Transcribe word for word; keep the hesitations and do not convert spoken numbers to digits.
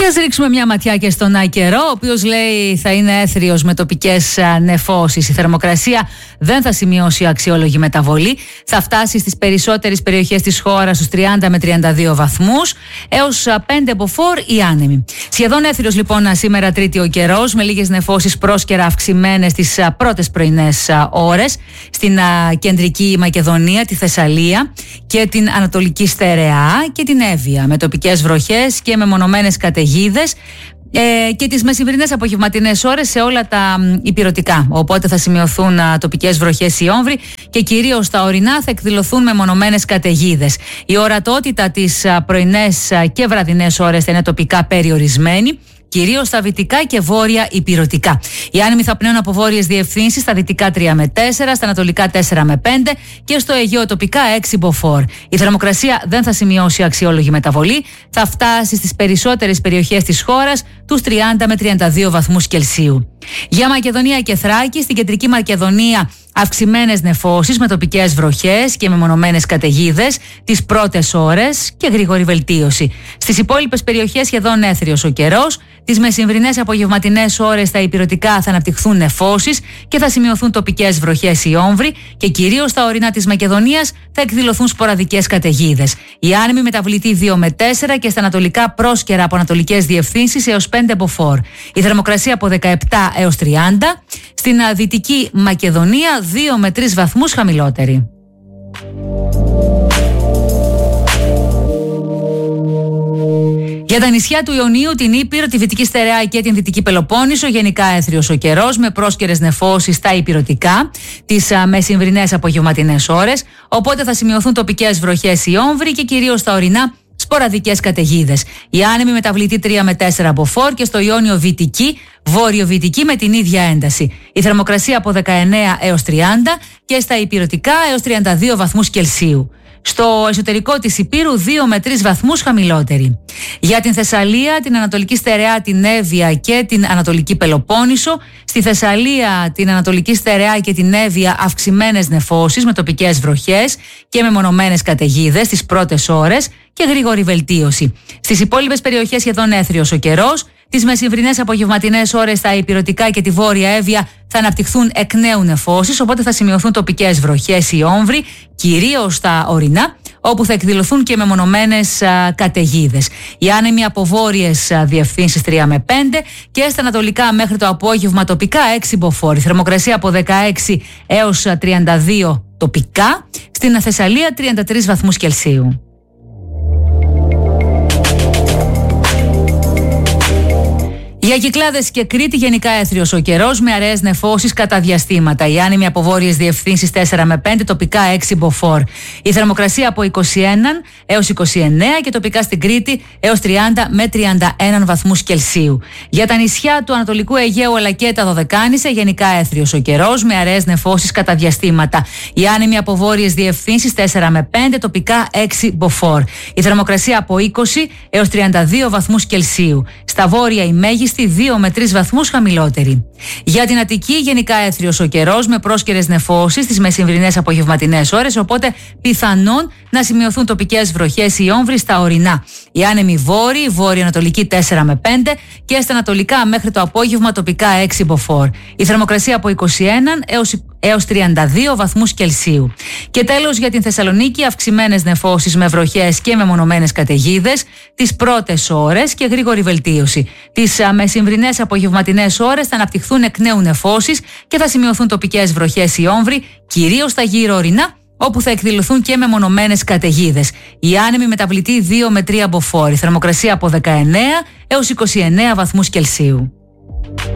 Και ας ρίξουμε μια ματιά και στον καιρό, ο οποίος λέει θα είναι έθριος με τοπικές νεφώσεις. Η θερμοκρασία δεν θα σημειώσει αξιόλογη μεταβολή. Θα φτάσει στις περισσότερες περιοχές της χώρας στους τριάντα με τριάντα δύο βαθμούς, έως πέντε μποφόρ ή άνεμοι. Σχεδόν έθριος λοιπόν σήμερα Τρίτη ο καιρός, με λίγες νεφώσεις πρόσκαιρα αυξημένες τις πρώτες πρωινές ώρες στην κεντρική Μακεδονία, τη Θεσσαλία και την Ανατολική Στερεά και την Εύβοια, με τοπικές βροχές και μεμονωμένες καταιγίδες ε, και τις μεσημβρινές απογευματινές ώρες σε όλα τα ηπειρωτικά. Οπότε θα σημειωθούν α, τοπικές βροχές ή όμβροι και κυρίως στα ορεινά θα εκδηλωθούν μεμονωμένες καταιγίδες. Η ορατότητα τις α, πρωινές α, και βραδινές ώρες θα είναι τοπικά περιορισμένη, κυρίως στα δυτικά και βόρεια ηπειρωτικά. Οι άνεμοι θα πνέουν από βόρειες διευθύνσεις, στα δυτικά τρία με τέσσερα, στα ανατολικά τέσσερα με πέντε και στο Αιγαίο τοπικά έξι μποφόρ. Η θερμοκρασία δεν θα σημειώσει αξιόλογη μεταβολή, θα φτάσει στις περισσότερες περιοχές της χώρας τους τριάντα με τριάντα δύο βαθμούς Κελσίου. Για Μακεδονία και Θράκη, στην κεντρική Μακεδονία αυξημένες νεφώσεις με τοπικές βροχές και μεμονωμένες καταιγίδες τις πρώτες ώρες και γρήγορη βελτίωση. Στις υπόλοιπες περιοχές σχεδόν έθριος ο καιρός. Τις μεσημβρινές απογευματινές ώρες στα ηπειρωτικά θα αναπτυχθούν νεφώσεις και θα σημειωθούν τοπικές βροχές ή όμβροι και κυρίως στα ορεινά της Μακεδονίας θα εκδηλωθούν σποραδικές καταιγίδες. Οι άνεμοι μεταβλητοί δύο με τέσσερα και στα ανατολικά πρόσκαιρα από ανατολικές διευθύνσεις έως πέντε μποφόρ. Η θερμοκρασία από δεκαεπτά έως τριάντα. Στην δυτική Μακεδονία δύο με τρεις βαθμούς χαμηλότερη. Για τα νησιά του Ιωνίου, την Ήπειρο, τη Δυτική Στερεά και την Δυτική Πελοπόννησο, γενικά έθριος ο καιρός με πρόσκαιρες νεφώσεις στα ηπειρωτικά τις μεσημβρινές απογευματινές ώρες. Οπότε θα σημειωθούν τοπικές βροχές ή όμβροι και κυρίως στα ορεινά σποραδικές καταιγίδες. Οι άνεμοι μεταβλητοί τρία με τέσσερα μποφόρ και στο Ιόνιο Βυτική, Βόρειο-Βυτική με την ίδια ένταση. Η θερμοκρασία από δεκαεννέα έως τριάντα και στα ηπειρωτικά έως τριάντα δύο βαθμούς Κελσίου. Στο εσωτερικό της Ηπείρου δύο με τρεις βαθμούς χαμηλότερη. Για την Θεσσαλία, την Ανατολική Στερεά, την Εύβοια και την Ανατολική Πελοπόννησο, στη Θεσσαλία, την Ανατολική Στερεά και την Εύβοια αυξημένες νεφώσεις με τοπικές βροχές και μεμονωμένες καταιγίδες τις πρώτες ώρες και γρήγορη βελτίωση. Στις υπόλοιπες περιοχές σχεδόν έθριος ο καιρός. Τις μεσημβρινές απογευματινές ώρες στα ηπειρωτικά και τη Βόρεια Εύβοια θα αναπτυχθούν εκ νέου νεφώσεις, οπότε θα σημειωθούν τοπικές βροχές ή όμβροι, κυρίως στα ορεινά, όπου θα εκδηλωθούν και μεμονωμένες καταιγίδες. Οι άνεμοι από βόρειες διευθύνσεις τρία με πέντε και στα ανατολικά μέχρι το απόγευμα τοπικά έξι μποφόρ. Η θερμοκρασία από δεκαέξι έως τριάντα δύο τοπικά, στην Θεσσαλία τριάντα τρεις βαθμούς Κελσίου. Για Κυκλάδες και Κρήτη, γενικά έθριος ο καιρός με αραιές νεφώσεις κατά διαστήματα. Οι άνεμοι από βόρειες διευθύνσεις τέσσερα με πέντε, τοπικά έξι μποφόρ. Η θερμοκρασία από είκοσι ένα έως είκοσι εννέα και τοπικά στην Κρήτη έως τριάντα με τριάντα ένα βαθμούς Κελσίου. Για τα νησιά του Ανατολικού Αιγαίου αλλά και τα Δωδεκάνησα, γενικά έθριος ο καιρός με αραιές νεφώσεις κατά διαστήματα. Οι άνεμοι από βόρειες διευθύνσεις τέσσερα με πέντε, τοπικά έξι μποφόρ. Η θερμοκρασία από είκοσι έως τριάντα δύο βαθμούς Κελσίου. Στα βόρεια η μέγιστη δύο με τρεις βαθμούς χαμηλότερη. Για την Αττική, γενικά έθριος ο καιρός με πρόσκαιρες νεφώσεις στις μεσημβρινές απογευματινές ώρες, οπότε πιθανόν να σημειωθούν τοπικές βροχές ή όμβροι στα ορεινά. Οι άνεμοι βόρειοι, βόρειο-ανατολική τέσσερα με πέντε και στα ανατολικά μέχρι το απόγευμα τοπικά έξι μποφόρ. Η θερμοκρασία από είκοσι ένα έως έως τριάντα δύο βαθμούς Κελσίου. Και τέλος για την Θεσσαλονίκη, αυξημένες νεφώσεις με βροχές και μεμονωμένες καταιγίδες τις πρώτες ώρες και γρήγορη βελτίωση. Τις μεσημβρινές απογευματινές ώρες θα αναπτυχθούν εκ νέου νεφώσεις και θα σημειωθούν τοπικές βροχές ή όμβροι, κυρίως στα γύρω ορεινά, όπου θα εκδηλωθούν και μεμονωμένες καταιγίδες. Οι άνεμοι μεταβλητοί δύο με τρία μποφόρ. Η θερμοκρασία από δεκαεννέα έως είκοσι εννέα βαθμούς Κελσίου.